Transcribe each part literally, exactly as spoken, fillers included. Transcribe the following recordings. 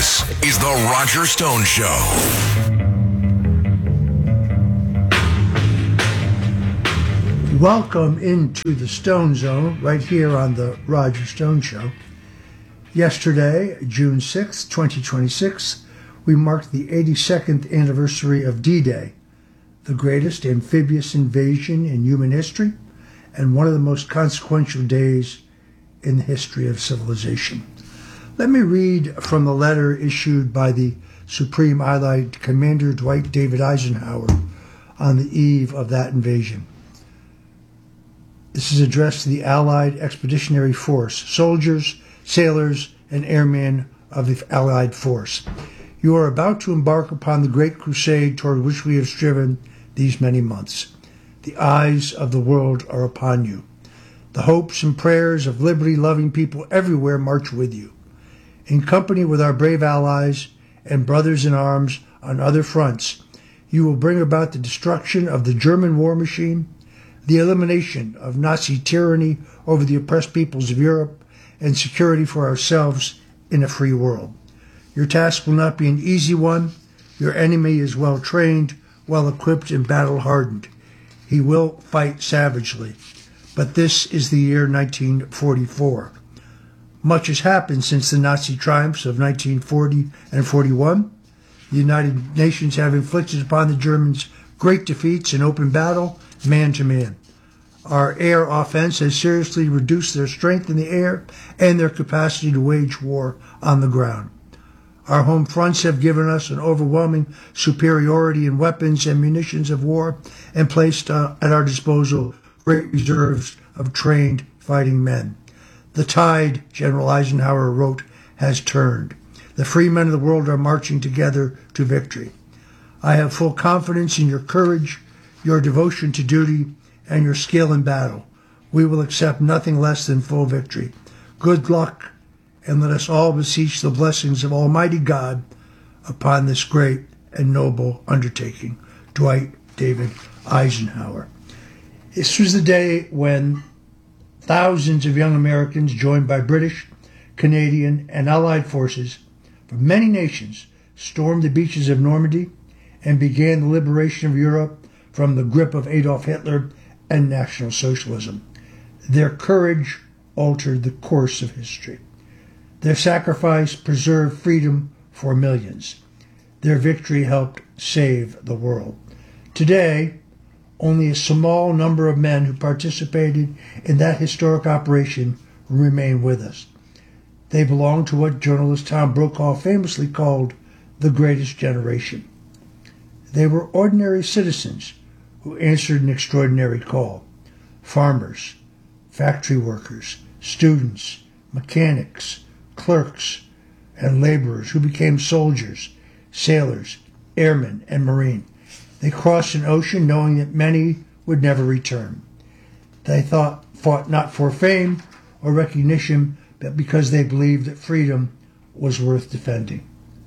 This is The Roger Stone Show. Welcome into the Stone Zone right here on The Roger Stone Show. Yesterday, June sixth, twenty twenty-six, we marked the eighty-second anniversary of D-Day, the greatest amphibious invasion in human history and one of the most consequential days in the history of civilization. Let me read from the letter issued by the Supreme Allied Commander Dwight David Eisenhower on the eve of that invasion. This is addressed to the Allied Expeditionary Force, soldiers, sailors, and airmen of the Allied force. You are about to embark upon the great crusade toward which we have striven these many months. The eyes of the world are upon you. The hopes and prayers of liberty-loving people everywhere march with you. In company with our brave allies and brothers in arms on other fronts, you will bring about the destruction of the German war machine, the elimination of Nazi tyranny over the oppressed peoples of Europe, and security for ourselves in a free world. Your task will not be an easy one. Your enemy is well trained, well equipped, and battle hardened. He will fight savagely. But this is the year nineteen forty-four. Much has happened since the Nazi triumphs of nineteen forty and forty-one. The United Nations have inflicted upon the Germans great defeats in open battle, man to man. Our air offense has seriously reduced their strength in the air and their capacity to wage war on the ground. Our home fronts have given us an overwhelming superiority in weapons and munitions of war and placed uh, at our disposal great reserves of trained fighting men. The tide, General Eisenhower wrote, has turned. The free men of the world are marching together to victory. I have full confidence in your courage, your devotion to duty, and your skill in battle. We will accept nothing less than full victory. Good luck, and let us all beseech the blessings of Almighty God upon this great and noble undertaking. Dwight David Eisenhower. This was the day when thousands of young Americans, joined by British, Canadian, and Allied forces from many nations, stormed the beaches of Normandy and began the liberation of Europe from the grip of Adolf Hitler and National Socialism. Their courage altered the course of history. Their sacrifice preserved freedom for millions. Their victory helped save the world. Today, only a small number of men who participated in that historic operation remain with us. They belong to what journalist Tom Brokaw famously called the greatest generation. They were ordinary citizens who answered an extraordinary call. Farmers, factory workers, students, mechanics, clerks, and laborers who became soldiers, sailors, airmen, and marine. They crossed an ocean knowing that many would never return. They thought, fought not for fame or recognition, but because they believed that freedom was worth defending.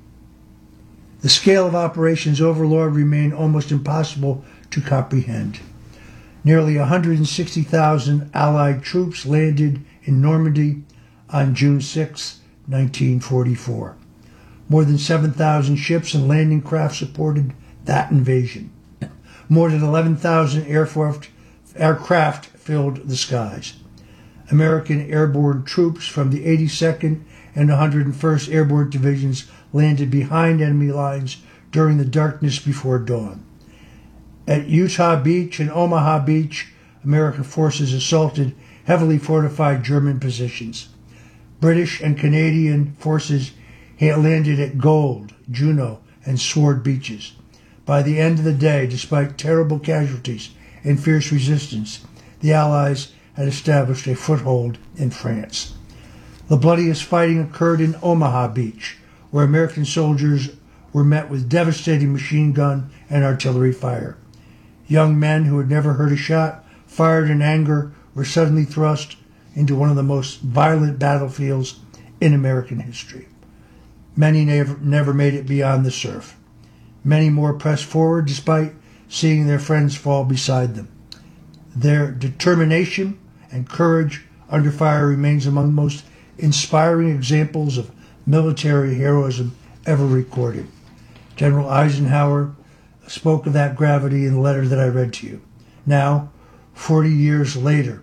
The scale of Operations Overlord remained almost impossible to comprehend. Nearly one hundred sixty thousand Allied troops landed in Normandy on June sixth, nineteen forty-four. More than seven thousand ships and landing craft supported that invasion. More than eleven thousand aircraft, aircraft filled the skies. American airborne troops from the eighty-second and one hundred first Airborne Divisions landed behind enemy lines during the darkness before dawn. At Utah Beach and Omaha Beach, American forces assaulted heavily fortified German positions. British and Canadian forces had landed at Gold, Juno, and Sword beaches. By the end of the day, despite terrible casualties and fierce resistance, the Allies had established a foothold in France. The bloodiest fighting occurred in Omaha Beach, where American soldiers were met with devastating machine gun and artillery fire. Young men who had never heard a shot, fired in anger, were suddenly thrust into one of the most violent battlefields in American history. Many never, never made it beyond the surf. Many more pressed forward despite seeing their friends fall beside them. Their determination and courage under fire remains among the most inspiring examples of military heroism ever recorded. General Eisenhower spoke of that gravity in the letter that I read to you. Now, forty years later,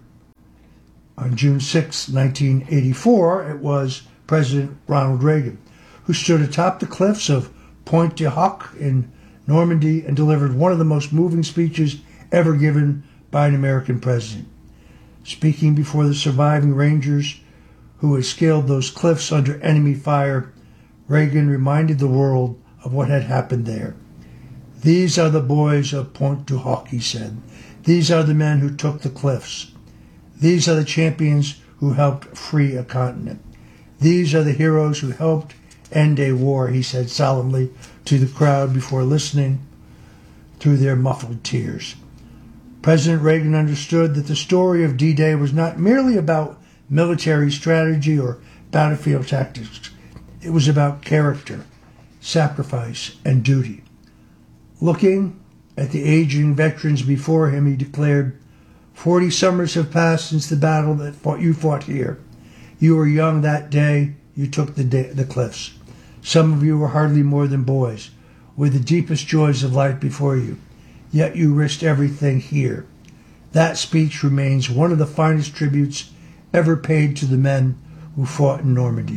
on June sixth, nineteen eighty-four, it was President Ronald Reagan who stood atop the cliffs of Pointe du Hoc in Normandy and delivered one of the most moving speeches ever given by an American president. Speaking before the surviving Rangers who had scaled those cliffs under enemy fire, Reagan reminded the world of what had happened there. "These are the boys of Pointe du Hoc," he said. "These are the men who took the cliffs. These are the champions who helped free a continent. These are the heroes who helped end a war," he said solemnly to the crowd before listening through their muffled tears. President Reagan understood that the story of D-Day was not merely about military strategy or battlefield tactics. It was about character, sacrifice, and duty. Looking at the aging veterans before him, he declared, Forty summers have passed since the battle that fought, you fought here. You were young that day you took the, day, the cliffs. Some of you were hardly more than boys, with the deepest joys of life before you. Yet you risked everything here." That speech remains one of the finest tributes ever paid to the men who fought in Normandy.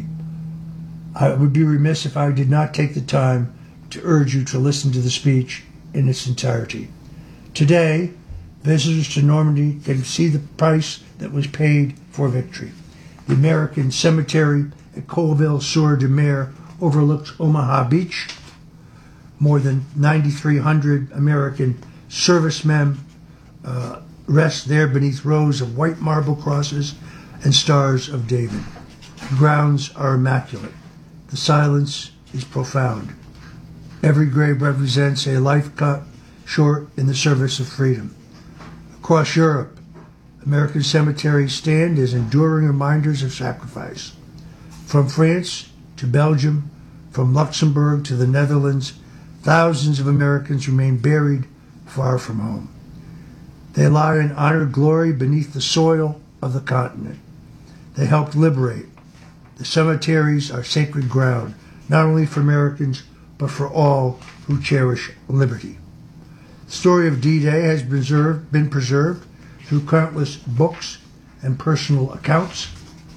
I would be remiss if I did not take the time to urge you to listen to the speech in its entirety. Today, visitors to Normandy can see the price that was paid for victory. The American cemetery at Colville-sur-Mer overlooks Omaha Beach. More than nine thousand three hundred American servicemen uh, rest there beneath rows of white marble crosses and stars of David. The grounds are immaculate. The silence is profound. Every grave represents a life cut short in the service of freedom. Across Europe, American cemeteries stand as enduring reminders of sacrifice. From France to Belgium, from Luxembourg to the Netherlands, thousands of Americans remain buried far from home. They lie in honored glory beneath the soil of the continent. They helped liberate. The cemeteries are sacred ground, not only for Americans, but for all who cherish liberty. The story of D-Day has been preserved, been preserved through countless books and personal accounts.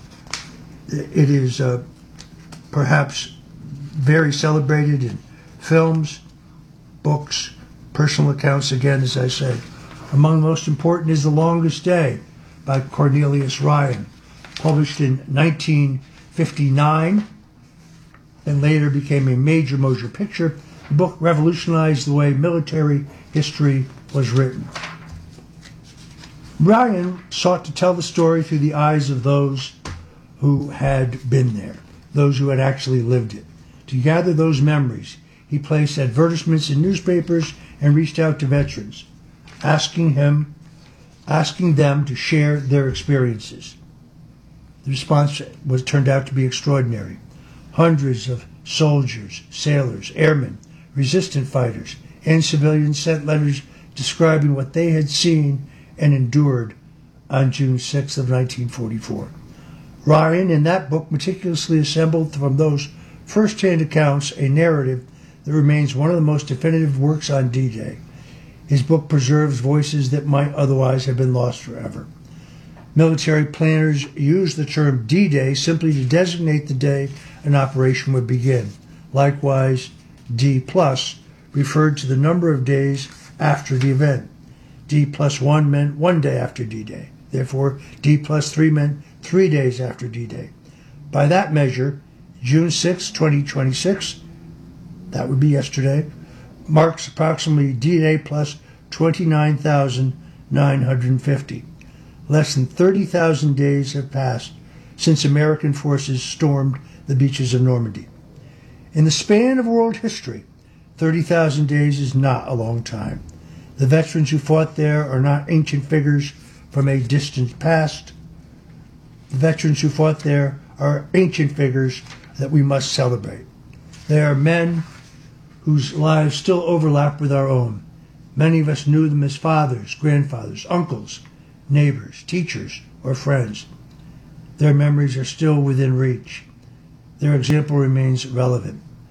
It is uh, perhaps very celebrated in films, books, personal accounts, again, as I said. Among the most important is The Longest Day by Cornelius Ryan, published in nineteen fifty-nine, and later became a major motion picture. The book revolutionized the way military history was written. Ryan sought to tell the story through the eyes of those who had been there, those who had actually lived it. To gather those memories, he placed advertisements in newspapers and reached out to veterans, asking him, asking them to share their experiences. The response was turned out to be extraordinary. Hundreds of soldiers, sailors, airmen, resistant fighters, and civilians sent letters describing what they had seen and endured on June sixth of nineteen forty-four. Ryan, in that book, meticulously assembled from those first-hand accounts a narrative that remains one of the most definitive works on D-Day. His book preserves voices that might otherwise have been lost forever. Military planners used the term D-Day simply to designate the day an operation would begin. Likewise, D plus referred to the number of days after the event. D plus one meant one day after D-Day. Therefore, D plus three meant three days after D-Day. By that measure, June sixth, twenty twenty-six, that would be yesterday, marks approximately D-Day plus twenty-nine thousand nine hundred fifty. Less than thirty thousand days have passed since American forces stormed the beaches of Normandy. In the span of world history, thirty thousand days is not a long time. The veterans who fought there are not ancient figures from a distant past. The veterans who fought there are ancient figures that we must celebrate. They are men whose lives still overlap with our own. Many of us knew them as fathers, grandfathers, uncles, neighbors, teachers, or friends. Their memories are still within reach. Their example remains relevant.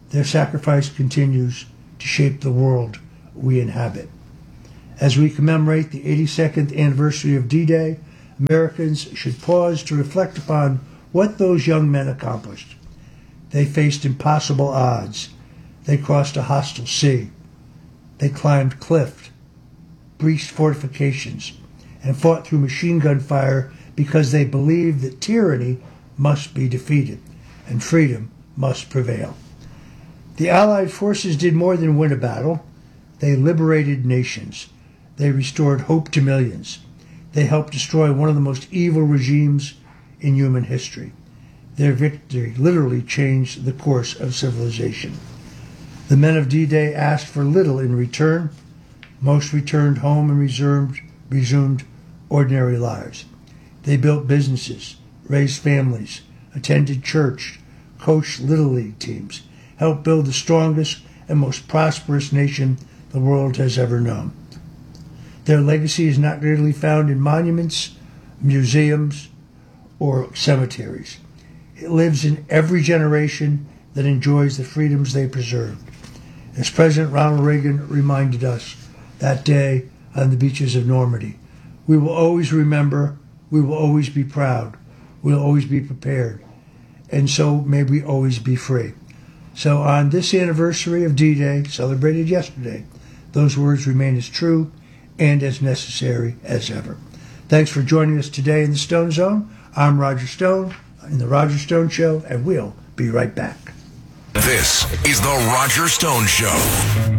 Their sacrifice continues to shape the world we inhabit. As we commemorate the eighty-second anniversary of D-Day, Americans should pause to reflect upon what those young men accomplished. They faced impossible odds. They crossed a hostile sea. They climbed cliffs, breached fortifications, and fought through machine gun fire because they believed that tyranny must be defeated and freedom must prevail. The Allied forces did more than win a battle. They liberated nations. They restored hope to millions. They helped destroy one of the most evil regimes in human history. Their victory literally changed the course of civilization. The men of D-Day asked for little in return. Most returned home and resumed, resumed ordinary lives. They built businesses, raised families, attended church, coached Little League teams, helped build the strongest and most prosperous nation the world has ever known. Their legacy is not readily found in monuments, museums, or cemeteries. It lives in every generation that enjoys the freedoms they preserved. As President Ronald Reagan reminded us that day on the beaches of Normandy, we will always remember, we will always be proud, we will always be prepared, and so may we always be free. So on this anniversary of D-Day, celebrated yesterday, those words remain as true and as necessary as ever. Thanks for joining us today in the Stone Zone. I'm Roger Stone in the Roger Stone Show, and we'll be right back. This is the Roger Stone Show.